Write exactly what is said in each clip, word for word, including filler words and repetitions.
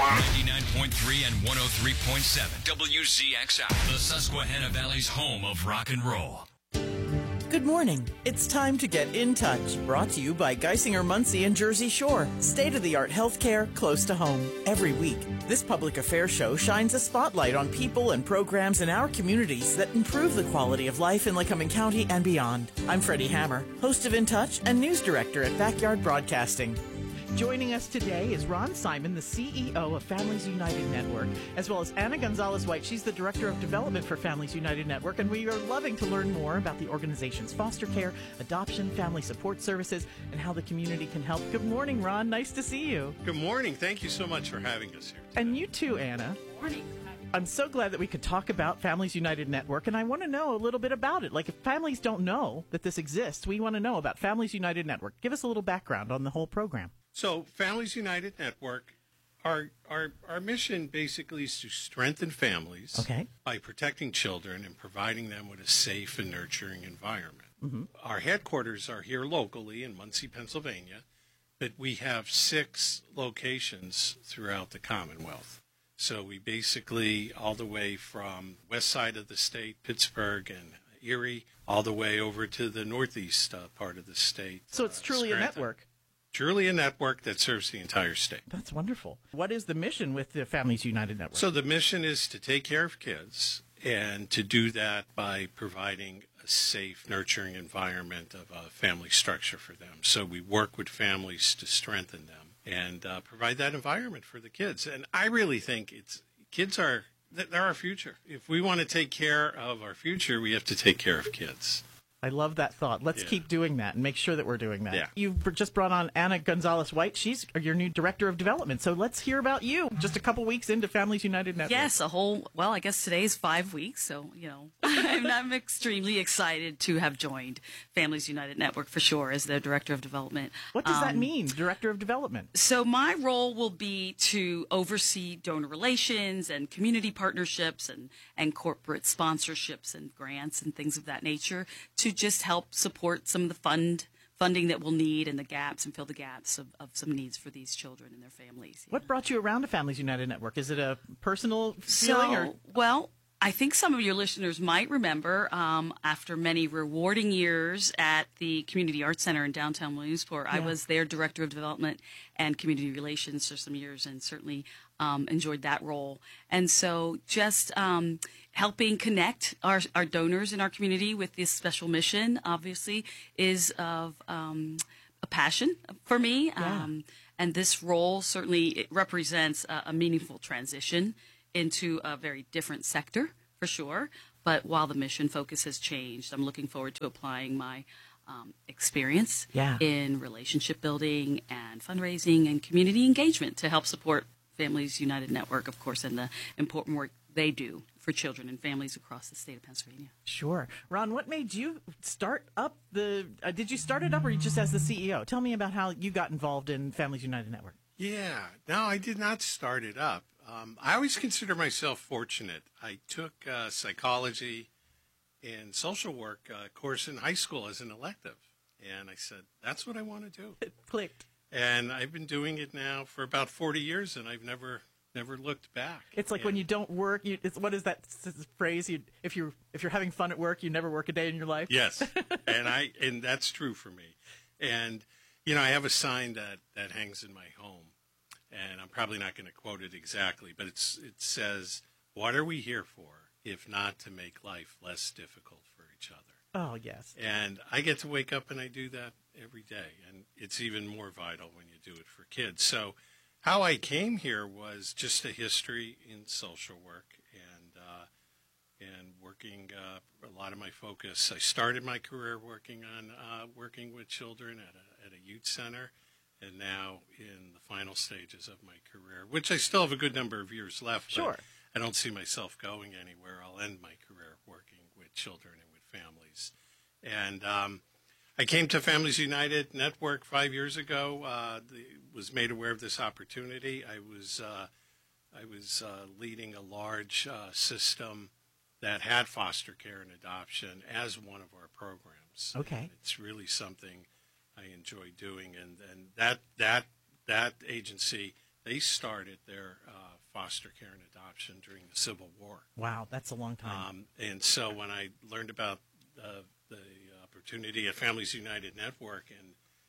ninety-nine point three and one oh three point seven W Z X R, the Susquehanna Valley's home of rock and roll. Good morning. It's time to get in touch. Brought to you by Geisinger Muncie and Jersey Shore. State-of-the-art healthcare close to home. Every week, this public affairs show shines a spotlight on people and programs in our communities that improve the quality of life in Lycoming County and beyond. I'm Freddie Hammer, host of In Touch and news director at Backyard Broadcasting. Joining us today is Ron Simon, the C E O of Families United Network, as well as Anna Gonzalez-White. She's the Director of Development for Families United Network, and we are loving to learn more about the organization's foster care, adoption, family support services, and how the community can help. Good morning, Ron. Nice to see you. Good morning. Thank you so much for having us here today. And you too, Anna. Good morning. I'm so glad that we could talk about Families United Network, and I want to know a little bit about it. Like, if families don't know that this exists, we want to know about Families United Network. Give us a little background on the whole program. So, Families United Network, our our our mission basically is to strengthen families Okay. by protecting children and providing them with a safe and nurturing environment. Mm-hmm. Our headquarters are here locally in Muncie, Pennsylvania, but we have six locations throughout the Commonwealth. So we basically, all the way from west side of the state, Pittsburgh and Erie, all the way over to the northeast uh, part of the state. So it's uh, truly a Scranton. network. Truly a network that serves the entire state. That's wonderful. What is the mission with the Families United Network? So the mission is to take care of kids, and to do that by providing a safe, nurturing environment of a family structure for them. So we work with families to strengthen them and uh, provide that environment for the kids. And I really think it's kids are they're our future. If we want to take care of our future, we have to take care of kids. I love that thought. Let's Yeah. keep doing that and make sure that we're doing that. Yeah. You've just brought on Anna Gonzalez-White. She's your new Director of Development. So let's hear about you. Just a couple weeks into Families United Network. Yes, a whole, well, I guess today's five weeks. So, you know, I'm, I'm extremely excited to have joined Families United Network for sure as the Director of Development. What does that Um, mean, Director of Development? So my role will be to oversee donor relations and community partnerships and, and corporate sponsorships and grants and things of that nature to just help support some of the fund funding that we'll need and the gaps and fill the gaps of, of some needs for these children and their families. What brought you around to Families United Network? Is it a personal feeling? So, or well, I think some of your listeners might remember um, after many rewarding years at the Community Arts Center in downtown Williamsport, I Yeah. was their Director of Development and Community Relations for some years and certainly um, enjoyed that role. And so just um, helping connect our, our donors in our community with this special mission, obviously, is of um, a passion for me. Yeah. Um, and this role certainly it represents a, a meaningful transition into a very different sector, for sure. But while the mission focus has changed, I'm looking forward to applying my um, experience Yeah. in relationship building and fundraising and community engagement to help support Families United Network, of course, and the important work they do for children and families across the state of Pennsylvania. Sure. Ron, what made you start up the, uh, did you start it up or you just as the C E O? Tell me about how you got involved in Families United Network. Yeah, no, I did not start it up. Um, I always consider myself fortunate. I took uh, psychology and social work uh, course in high school as an elective, and I said, that's what I want to do. It clicked. And I've been doing it now for about forty years, and I've never never looked back. It's like and, when you don't work, you, it's, what is that s- s- phrase? You, if, you're, if you're having fun at work, you never work a day in your life? Yes, and I and that's true for me. And, you know, I have a sign that, that hangs in my home. And I'm probably not going to quote it exactly, but it's it says, what are we here for if not to make life less difficult for each other? Oh, yes. And I get to wake up and I do that every day. And it's even more vital when you do it for kids. So how I came here was just a history in social work and uh, and working uh, a lot of my focus. I started my career working on uh, working with children at a, at a youth center. And now in the final stages of my career, which I still have a good number of years left. Sure. But I don't see myself going anywhere. I'll end my career working with children and with families. And um, I came to Families United Network five years ago. Uh, the, was made aware of this opportunity. I was uh, I was uh, leading a large uh, system that had foster care and adoption as one of our programs. Okay. And it's really something I enjoy doing, and, and that that that agency They started their uh, foster care and adoption during the Civil War. Wow, that's a long time. Um, and so when I learned about uh, the opportunity at Families United Network and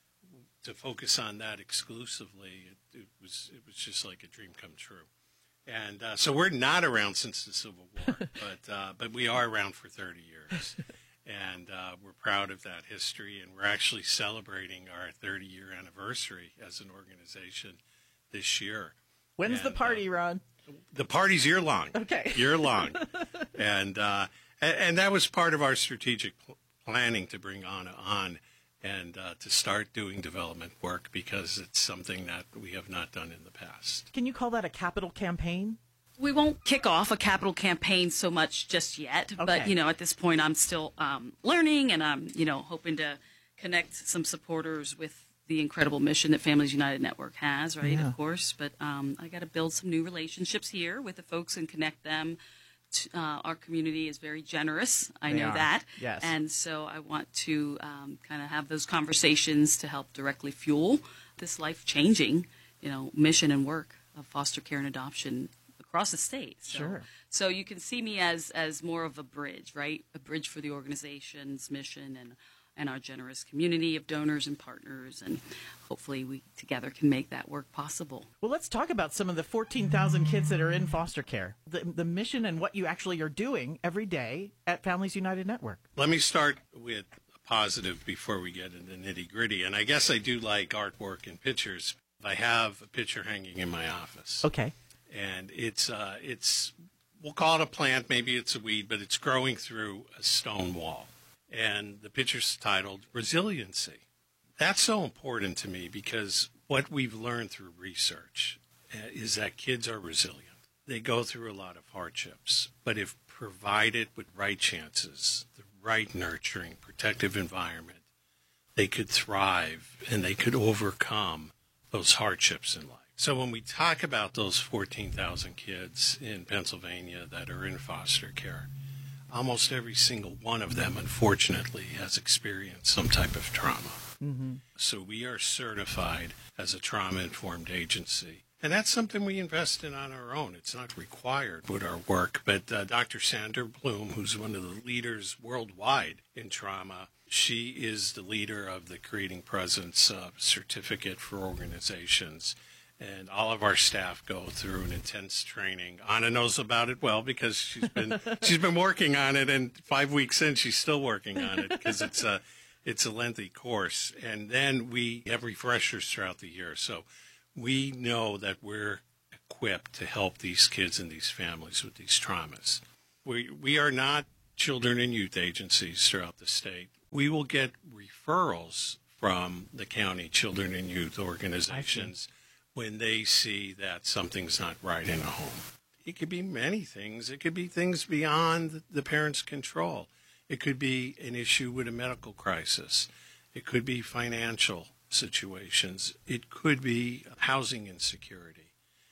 to focus on that exclusively, it, it was it was just like a dream come true. And uh, so we're not around since the Civil War, but uh, but we are around for thirty years. And uh, we're proud of that history, and we're actually celebrating our thirty-year anniversary as an organization this year. When's and, the party, uh, Ron? The party's year long. Okay. Year long. and, uh, and and that was part of our strategic pl- planning to bring Anna on and uh, to start doing development work because it's something that we have not done in the past. Can you call that a capital campaign? We won't kick off a capital campaign so much just yet, Okay. but, you know, at this point I'm still um, learning, and I'm, you know, hoping to connect some supporters with the incredible mission that Families United Network has, right, Yeah. of course. But um, I got to build some new relationships here with the folks and connect them. To, uh, our community is very generous. I They know are. that. Yes. And so I want to um, kind of have those conversations to help directly fuel this life-changing, you know, mission and work of foster care and adoption across the state. So, Sure. So you can see me as as more of a bridge, right? A bridge for the organization's mission and and our generous community of donors and partners, and hopefully we together can make that work possible. Well, let's talk about some of the fourteen thousand kids that are in foster care, the, the mission and what you actually are doing every day at Families United Network. Let me start with a positive before we get into nitty-gritty. And I guess I do like artwork and pictures. I have a picture hanging in my office. Okay. And it's, uh, it's we'll call it a plant, maybe it's a weed, but it's growing through a stone wall. And the picture's titled Resiliency. That's so important to me because what we've learned through research uh, is that kids are resilient. They go through a lot of hardships, but if provided with right chances, the right nurturing, protective environment, they could thrive and they could overcome those hardships in life. So when we talk about those fourteen thousand kids in Pennsylvania that are in foster care, almost every single one of them, unfortunately, has experienced some type of trauma. Mm-hmm. So we are certified as a trauma-informed agency. And that's something we invest in on our own. It's not required with our work. But uh, Doctor Sandra Bloom, who's one of the leaders worldwide in trauma, she is the leader of the Creating Presence uh, certificate for organizations. And all of our staff go through an intense training. Anna knows about it well because she's been she's been working on it, and five weeks in, she's still working on it because it's a it's a lengthy course. And then we have refreshers throughout the year, so we know that we're equipped to help these kids and these families with these traumas. We we are not children and youth agencies throughout the state. We will get referrals from the county children and youth organizations when they see that something's not right in a home. It could be many things. It could be things beyond the parent's control. It could be an issue with a medical crisis. It could be financial situations. It could be housing insecurity.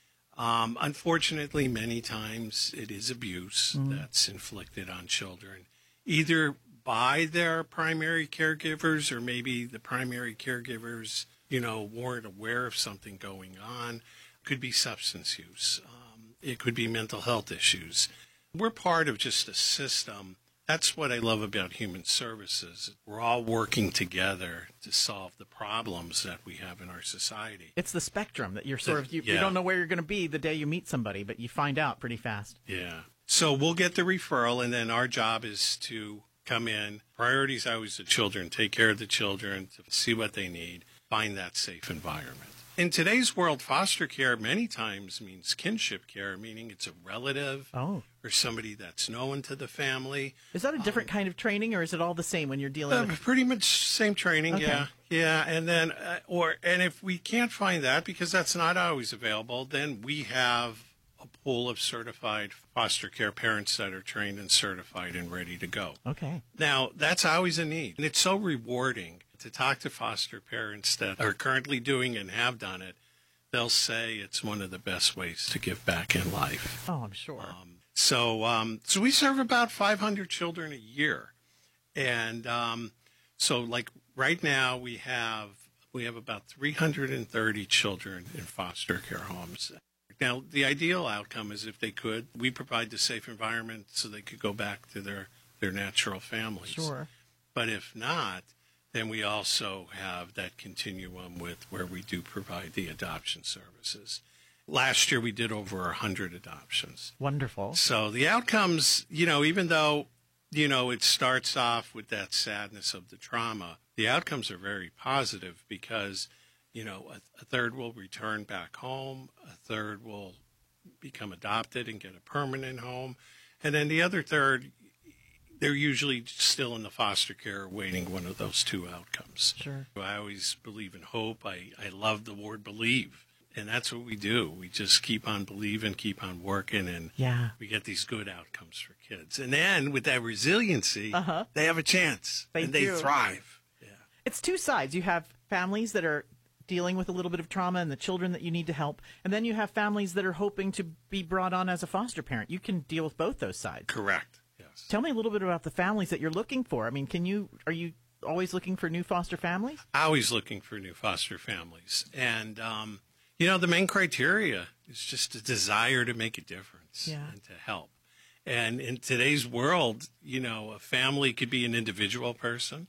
Um, unfortunately, many times it is abuse mm. that's inflicted on children, either by their primary caregivers or maybe the primary caregivers you know, weren't aware of something going on. It could be substance use. Um, it could be mental health issues. We're part of just a system. That's what I love about human services. We're all working together to solve the problems that we have in our society. It's the spectrum that you're sort of, you, yeah. you don't know where you're going to be the day you meet somebody, but you find out pretty fast. Yeah. So we'll get the referral, and then our job is to come in. Priorities always the children, take care of the children, to see what they need. Find that safe environment. In today's world, foster care many times means kinship care, meaning it's a relative oh. or somebody that's known to the family. Is that a different um, kind of training, or is it all the same when you're dealing uh, with? Pretty much same training, okay. yeah, yeah. And then, uh, or and if we can't find that because that's not always available, then we have a pool of certified foster care parents that are trained and certified and ready to go. Okay. Now that's always a need, and it's so rewarding to talk to foster parents that are currently doing and have done it. They'll say it's one of the best ways to give back in life. Oh, I'm sure. Um, so, um, so we serve about five hundred children a year. And um, so like right now we have We have about three hundred thirty children in foster care homes. Now, the ideal outcome is if they could, we provide the safe environment so they could go back to their, their natural families. Sure. But if not, then we also have that continuum with where we do provide the adoption services. Last year, we did over one hundred adoptions. Wonderful. So the outcomes, you know, even though, you know, it starts off with that sadness of the trauma, the outcomes are very positive because, you know, a, a third will return back home, a third will become adopted and get a permanent home, and then the other third, they're usually still in the foster care waiting one of those two outcomes. Sure. I always believe in hope. I, I love the word believe. And that's what we do. We just keep on believing, keep on working, and Yeah. we get these good outcomes for kids. And then with that resiliency, Uh-huh. they have a chance. They and they do. thrive. Yeah. It's two sides. You have families that are dealing with a little bit of trauma and the children that you need to help. And then you have families that are hoping to be brought on as a foster parent. You can deal with both those sides. Correct. Yes. Tell me a little bit about the families that you're looking for. I mean, can you, are you always looking for new foster families? Always looking for new foster families. And, um, you know, the main criteria is just a desire to make a difference Yeah. and to help. And in today's world, you know, a family could be an individual person.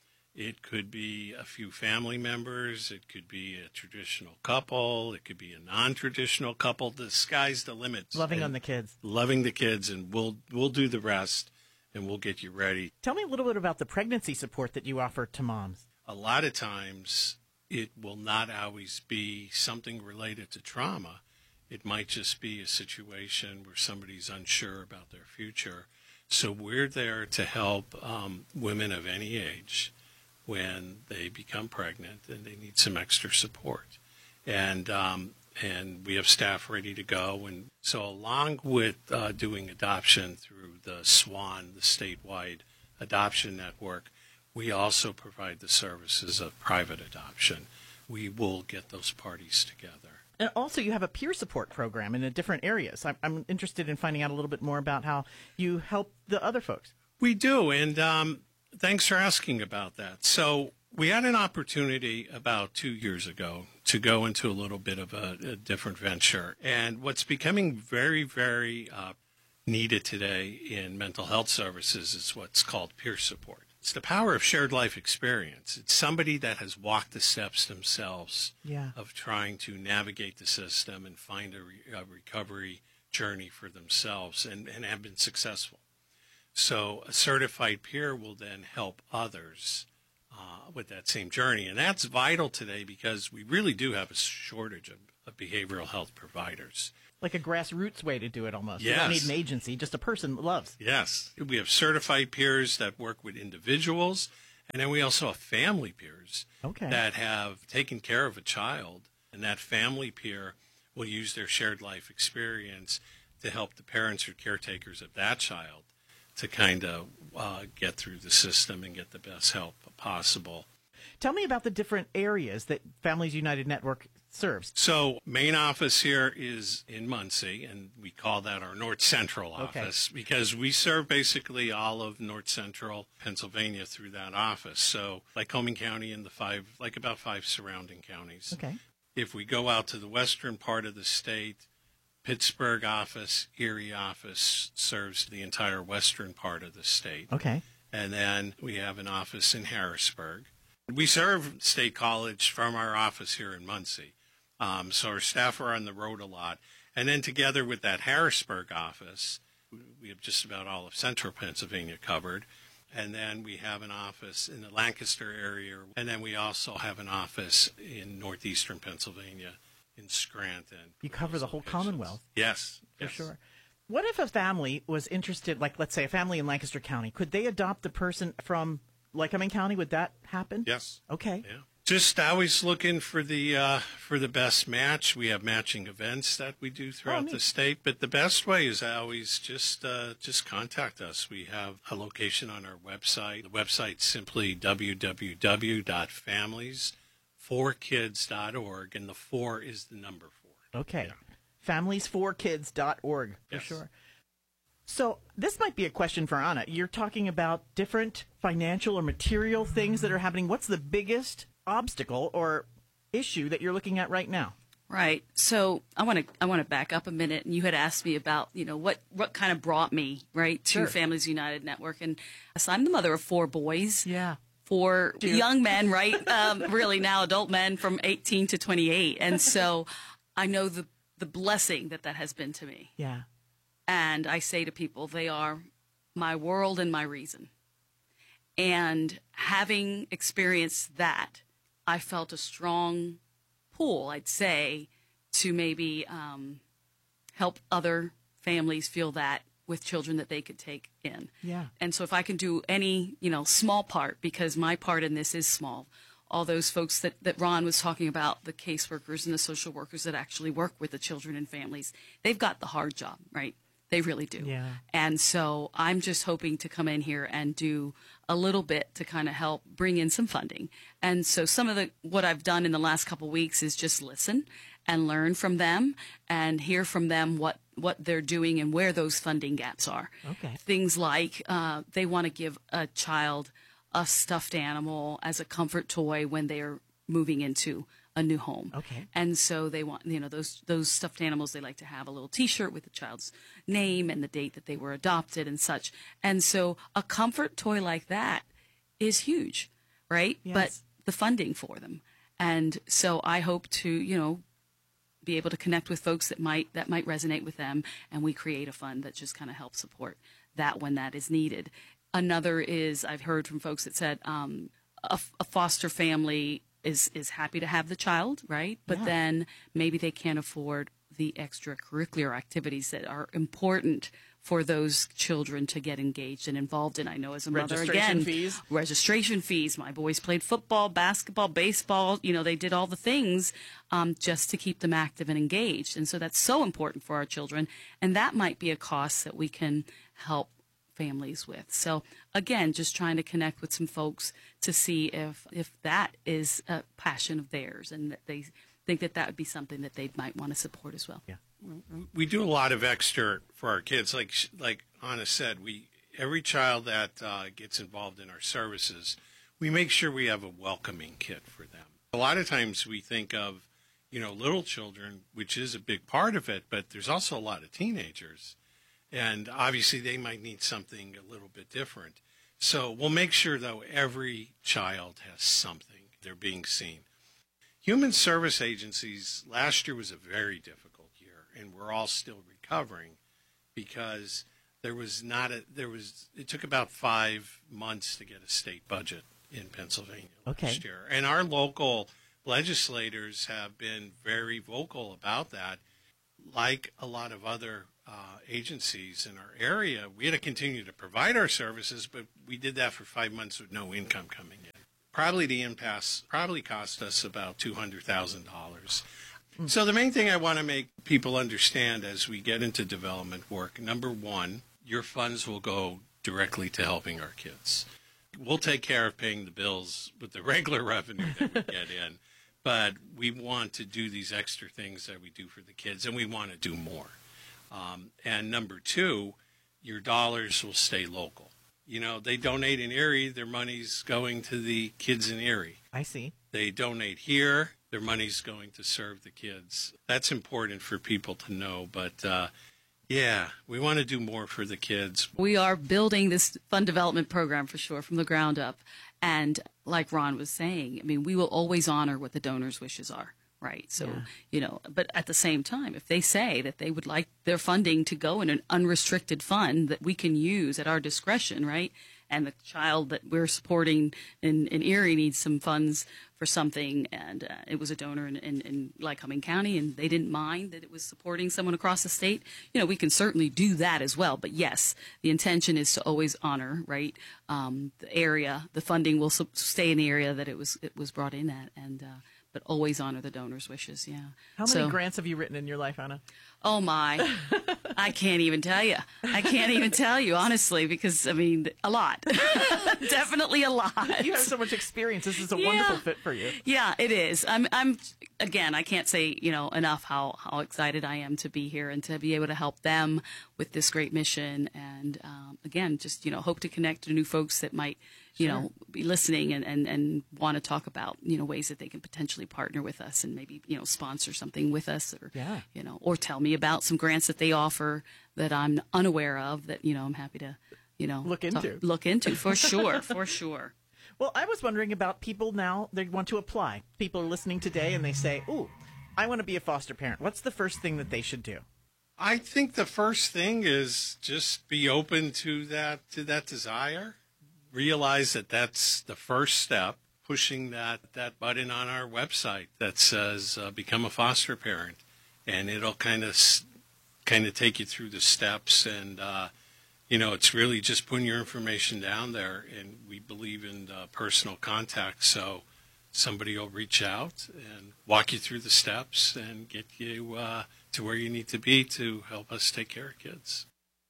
It could be a few family members. It could be a traditional couple. It could be a non-traditional couple. The sky's the limit. Loving And on the kids. Loving the kids, and we'll we'll do the rest, and we'll get you ready. Tell me a little bit about the pregnancy support that you offer to moms. A lot of times, it will not always be something related to trauma. It might just be a situation where somebody's unsure about their future. So we're there to help um, women of any age when they become pregnant and they need some extra support. And um, and we have staff ready to go. And so along with uh, doing adoption through the SWAN, the statewide adoption network, we also provide the services of private adoption. We will get those parties together. And also, you have a peer support program in a different areas. I'm, I'm interested in finding out a little bit more about how you help the other folks. We do, and um, thanks for asking about that. So we had an opportunity about two years ago to go into a little bit of a, a different venture. And what's becoming very, very uh, needed today in mental health services is what's called peer support. It's the power of shared life experience. It's somebody that has walked the steps themselves Yeah. of trying to navigate the system and find a, re- a recovery journey for themselves and, and have been successful. So a certified peer will then help others uh, with that same journey. And that's vital today because we really do have a shortage of, of behavioral health providers. Like a grassroots way to do it almost. You Yes. don't need an agency, just a person that loves. Yes. We have certified peers that work with individuals, and then we also have family peers Okay. that have taken care of a child, and that family peer will use their shared life experience to help the parents or caretakers of that child to kind of uh, get through the system and get the best help possible. Tell me about the different areas that Families United Network serves. So main office here is in Muncie, and we call that our North Central Okay. office because we serve basically all of North Central Pennsylvania through that office. So Lycoming County and the five, like about five surrounding counties. Okay. If we go out to the western part of the state, Pittsburgh office, Erie office serves the entire western part of the state. Okay. And then we have an office in Harrisburg. We serve State College from our office here in Muncie. Um, so our staff are on the road a lot. And then together with that Harrisburg office, we have just about all of central Pennsylvania covered. And then we have an office in the Lancaster area. And then we also have an office in northeastern Pennsylvania in Scranton. You cover the whole Locations. Commonwealth. Yes. For yes. sure. What if a family was interested, like let's say a family in Lancaster County, could they adopt a person from Lycoming County? Would that happen? Yes. Okay. Yeah. Just always looking for the uh, for the best match. We have matching events that we do throughout neat. the state, but the best way is always just uh, just contact us. We have a location on our website. The website's simply w w w dot families for kids dot org, and the four is the number four. Okay. Yeah. families for kids dot org, for Yes. sure. So this might be a question for Anna. You're talking about different financial or material things that are happening. What's the biggest obstacle or issue that you're looking at right now? Right. So I want to I want to back up a minute. And you had asked me about, you know, what, what kind of brought me, right, to Sure. Families United Network. And so I'm the mother of four boys. Yeah. For Dude. young men, right? Um, really now adult men from eighteen to twenty-eight. And so I know the, the blessing that that has been to me. Yeah. And I say to people, they are my world and my reason. And having experienced that, I felt a strong pull, I'd say, to maybe um, help other families feel that with children that they could take in. Yeah. And so if I can do any, you know, small part, because my part in this is small, all those folks that, that Ron was talking about, the caseworkers and the social workers that actually work with the children and families, they've got the hard job, right? They really do. Yeah. And so I'm just hoping to come in here and do a little bit to kind of help bring in some funding. And so some of the what I've done in the last couple of weeks is just listen and learn from them and hear from them what, what they're doing and where those funding gaps are. Okay. Things like uh, they want to give a child a stuffed animal as a comfort toy when they're moving into a new home. Okay. And so they want, you know, those those stuffed animals, they like to have a little T-shirt with the child's name and the date that they were adopted and such. And so a comfort toy like that is huge, right? Yes. But the funding for them. And so I hope to, you know, be able to connect with folks that might that might resonate with them, and we create a fund that just kind of helps support that when that is needed. Another is, I've heard from folks that said um, a, a foster family is is happy to have the child, right? But Yeah. then maybe they can't afford the extracurricular activities that are important for those children to get engaged and involved in. I know as a mother, Registration again, fees. registration fees. My boys played football, basketball, baseball. You know, they did all the things um, just to keep them active and engaged. And so that's so important for our children. And that might be a cost that we can help families with. So again, just trying to connect with some folks to see if if that is a passion of theirs and that they think that that would be something that they might want to support as well. Yeah. We do a lot of extra for our kids. Like like Anna said, we every child that uh, gets involved in our services, we make sure we have a welcoming kit for them. A lot of times we think of, you know, little children, which is a big part of it, but there's also a lot of teenagers. And obviously they might need something a little bit different. So we'll make sure, though, every child has something. They're being seen. Human service agencies, last year was a very difficult year, and we're all still recovering because there was not a, there was, it took about five months to get a state budget in Pennsylvania Okay. last year. And our local legislators have been very vocal about that. Like a lot of other uh, agencies in our area, we had to continue to provide our services, but we did that for five months with no income coming in. Probably the impasse probably cost us about two hundred thousand dollars. Mm. So the main thing I want to make people understand as we get into development work, number one, your funds will go directly to helping our kids. We'll take care of paying the bills with the regular revenue that we get in. But we want to do these extra things that we do for the kids, and we want to do more. Um, and number two, your dollars will stay local. You know, they donate in Erie, their money's going to the kids in Erie. I see. They donate here, their money's going to serve the kids. That's important for people to know. But, uh, yeah, we want to do more for the kids. We are building this fund development program for sure from the ground up. And like Ron was saying, I mean, we will always honor what the donors' wishes are, right? So, Yeah. you know, but at the same time, if they say that they would like their funding to go in an unrestricted fund that we can use at our discretion, right? And the child that we're supporting in, in Erie needs some funds for something, and uh, it was a donor in, in, in Lycoming County, and they didn't mind that it was supporting someone across the state, you know, we can certainly do that as well. But yes, the intention is to always honor, right, um, the area. The funding will su- stay in the area that it was it was brought in at, and uh, but always honor the donor's wishes, yeah. How many So- grants have you written in your life, Anna? Oh, my. I can't even tell you. I can't even tell you, honestly, because, I mean, a lot. Definitely a lot. You have so much experience. This is a Yeah. wonderful fit for you. Yeah, it is. I'm, I'm, again, I can't say, you know, enough how, how excited I am to be here and to be able to help them with this great mission. And, um, again, just, you know, hope to connect to new folks that might you Sure. know, be listening and, and, and want to talk about, you know, ways that they can potentially partner with us and maybe, you know, sponsor something with us or, Yeah. you know, or tell me about some grants that they offer that I'm unaware of that, you know, I'm happy to, you know, Look talk- into. look into for sure, for sure. Well, I was wondering about people now, they want to apply. People are listening today and they say, ooh, I want to be a foster parent. What's the first thing that they should do? I think the first thing is just be open to that to that desire. Realize that that's the first step. Pushing that that button on our website that says uh, "Become a foster parent," and it'll kind of kind of take you through the steps. And uh, you know, it's really just putting your information down there. And we believe in uh, personal contact, so somebody will reach out and walk you through the steps and get you uh, to where you need to be to help us take care of kids.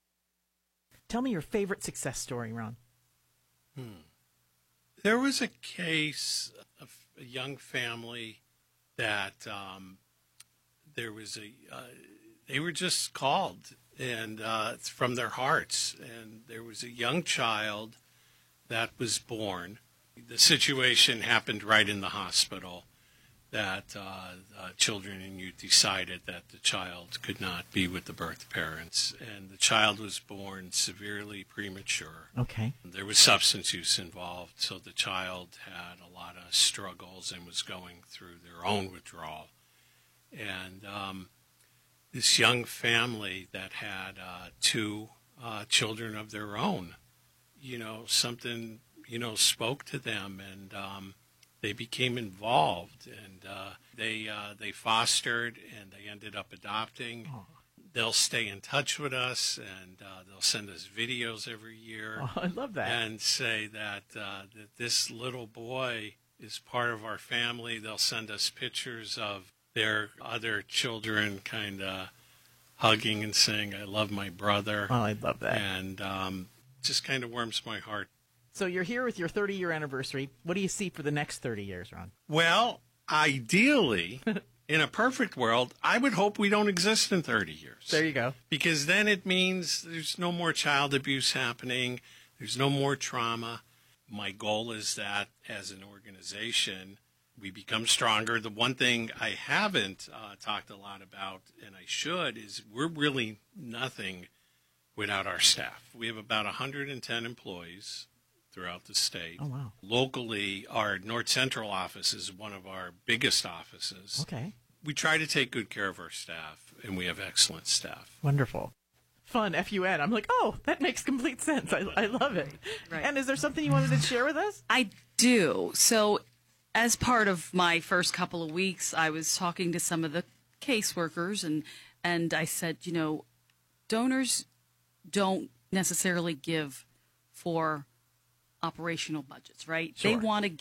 Tell me your favorite success story, Ron. Hmm. There was a case of a young family that um, there was a, uh, they were just called and uh, from their hearts, and there was a young child that was born. The situation happened right in the hospital that uh, uh, children and youth decided that the child could not be with the birth parents, and the child was born severely premature. Okay. There was substance use involved, so the child had a lot of struggles and was going through their own withdrawal. And um, this young family that had uh, two uh, children of their own, you know, something, you know, spoke to them, and um, they became involved, and uh, they uh, they fostered, and they ended up adopting. Oh. They'll stay in touch with us, and uh, they'll send us videos every year. Oh, I love that. And say that uh, that this little boy is part of our family. They'll send us pictures of their other children, kind of hugging and saying, "I love my brother." Oh, I love that. And um, just kind of warms my heart. So you're here with your thirty-year anniversary. What do you see for the next thirty years, Ron? Well, ideally, in a perfect world, I would hope we don't exist in thirty years. There you go. Because then it means there's no more child abuse happening. There's no more trauma. My goal is that as an organization, we become stronger. The one thing I haven't uh, talked a lot about, and I should, is we're really nothing without our staff. We have about one hundred ten employees throughout the state. Oh, wow. Locally, our North Central office is one of our biggest offices. Okay. We try to take good care of our staff, and we have excellent staff. Wonderful. Fun, F U N. I'm like, oh, that makes complete sense. I, I love it. Right. And is there something you wanted to share with us? I do. So, as part of my first couple of weeks, I was talking to some of the caseworkers, and and I said, you know, donors don't necessarily give for operational budgets, right? Sure. They want to